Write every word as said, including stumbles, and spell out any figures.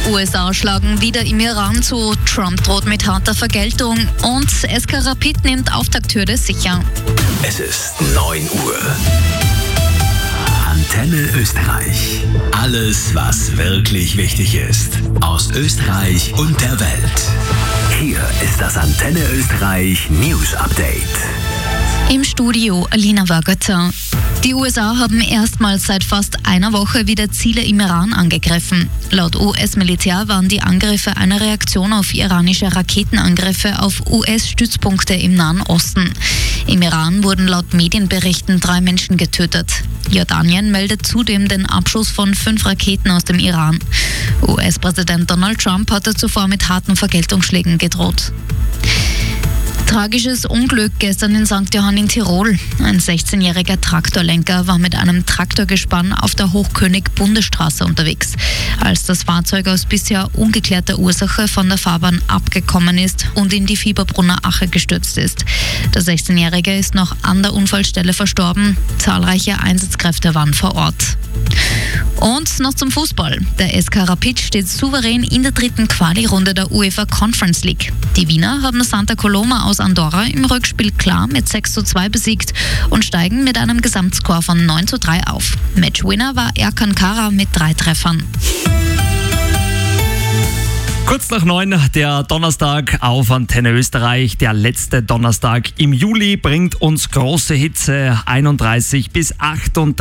U S A schlagen wieder im Iran zu, Trump droht mit harter Vergeltung und S K Rapid nimmt Auftakthürde sicher. Es ist neun Uhr. Antenne Österreich. Alles, was wirklich wichtig ist. Aus Österreich und der Welt. Hier ist das Antenne Österreich News Update. Im Studio Alina Wagötter. Die U S A haben erstmals seit fast einer Woche wieder Ziele im Iran angegriffen. Laut U S-Militär waren die Angriffe eine Reaktion auf iranische Raketenangriffe auf U S-Stützpunkte im Nahen Osten. Im Iran wurden laut Medienberichten drei Menschen getötet. Jordanien meldet zudem den Abschuss von fünf Raketen aus dem Iran. U S-Präsident Donald Trump hatte zuvor mit harten Vergeltungsschlägen gedroht. Tragisches Unglück gestern in Sankt Johann in Tirol. Ein sechzehnjähriger Traktorlenker war mit einem Traktorgespann auf der Hochkönig-Bundesstraße unterwegs. Als das Fahrzeug aus bisher ungeklärter Ursache von der Fahrbahn abgekommen ist und in die Fieberbrunner Ache gestürzt ist. Der sechzehnjährige ist noch an der Unfallstelle verstorben. Zahlreiche Einsatzkräfte waren vor Ort. Und noch zum Fußball. Der S K Rapid steht souverän in der dritten Quali-Runde der UEFA Conference League. Die Wiener haben Santa Coloma aus Andorra im Rückspiel klar mit sechs zu zwei besiegt und steigen mit einem Gesamtscore von neun zu drei auf. Matchwinner war Erkan Kara mit drei Treffern. Kurz nach neun, der Donnerstag auf Antenne Österreich. Der letzte Donnerstag im Juli bringt uns große Hitze, einunddreißig bis achtunddreißig.